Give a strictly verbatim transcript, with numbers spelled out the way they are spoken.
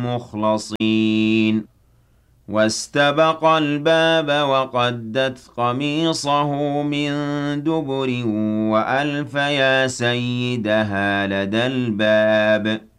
مُخْلَصِينَ وَاسْتَبَقَ الْبَابَ وَقَدَّتْ قَمِيصَهُ مِن دُبُرٍ وَأَلْفَ يَا سَيِّدَهَا لَدَى الْبَابِ